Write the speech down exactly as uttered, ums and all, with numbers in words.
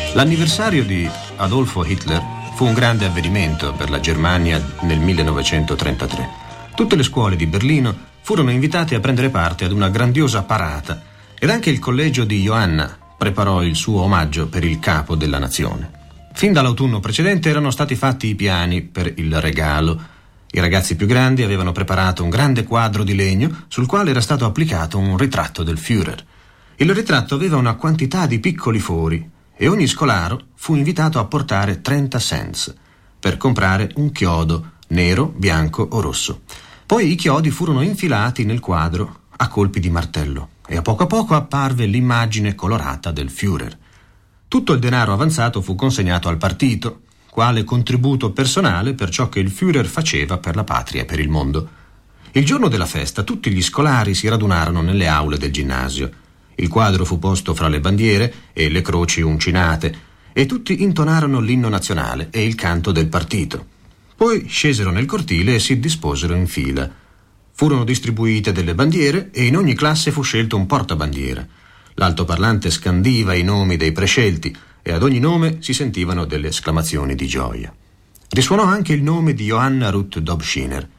L'anniversario di Adolfo Hitler fu un grande avvenimento per la Germania nel millenovecentotrentatré. Tutte le scuole di Berlino furono invitate a prendere parte ad una grandiosa parata ed anche il collegio di Johanna preparò il suo omaggio per il capo della nazione. Fin dall'autunno precedente erano stati fatti i piani per il regalo. I ragazzi più grandi avevano preparato un grande quadro di legno sul quale era stato applicato un ritratto del Führer. Il ritratto aveva una quantità di piccoli fori e ogni scolaro fu invitato a portare trenta cents per comprare un chiodo nero, bianco o rosso. Poi i chiodi furono infilati nel quadro a colpi di martello e a poco a poco apparve l'immagine colorata del Führer. Tutto il denaro avanzato fu consegnato al partito, quale contributo personale per ciò che il Führer faceva per la patria e per il mondo. Il giorno della festa tutti gli scolari si radunarono nelle aule del ginnasio. Il quadro fu posto fra le bandiere e le croci uncinate e tutti intonarono l'inno nazionale e il canto del partito. Poi scesero nel cortile e si disposero in fila. Furono distribuite delle bandiere e in ogni classe fu scelto un portabandiera. L'altoparlante scandiva i nomi dei prescelti e ad ogni nome si sentivano delle esclamazioni di gioia. Risuonò anche il nome di Johanna Ruth Dobschiner